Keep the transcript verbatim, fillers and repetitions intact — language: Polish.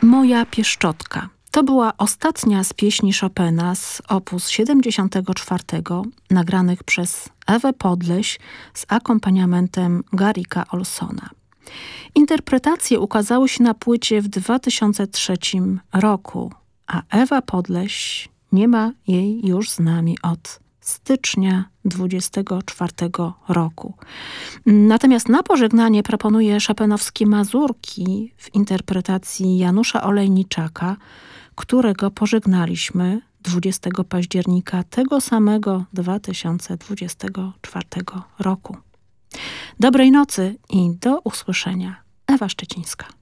Moja pieszczotka. To była ostatnia z pieśni Chopina z opus siedemdziesiątego czwartego, nagranych przez Ewę Podleś z akompaniamentem Garricka Olsona. Interpretacje ukazały się na płycie w dwa tysiące trzecim roku, a Ewa Podleś nie ma jej już z nami od stycznia dwudziestego czwartego roku. Natomiast na pożegnanie proponuję chopinowskie mazurki w interpretacji Janusza Olejniczaka, którego pożegnaliśmy dwudziestego października tego samego dwa tysiące dwudziestego czwartego roku. Dobrej nocy i do usłyszenia. Ewa Szczecińska.